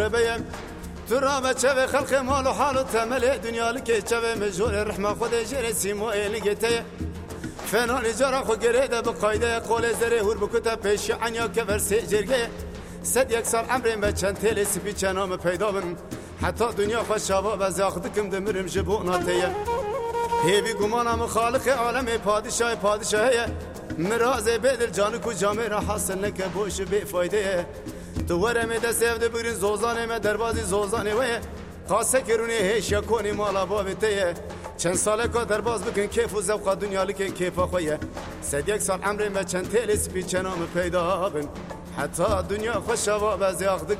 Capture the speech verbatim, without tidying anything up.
بيم ترى چه خلق مال و حال و تمل دنیا لکی چه مجور رحمه خود جر سیمو لگیته فنان جرا خو گریده بقایده قول زره هور بکتا پیش عنیا که ورسی جرگه صد یک سال عمرم به چند تیل سپی چنام پیدا بن حتی دنیا خوش شبا و زاخدکم دمرم جبو ناتیه هیوی گمانم خالق عالم پادشاه پادشاهیه مراز بدل جان کو جامع را حاصل نکه بوش بی فایده تو ورم دست افده بگرین زوزانه من دربازی زوزانه وی خاصه کرونی هیش یکونی مالا بابیته چند ساله که درباز بکن کیف و زوقا دنیا لکه کیف خویه سد یک سال عمرم به چند تیل سپی چنام پیدا بن حتی دنیا خوش شبا و زیاخدک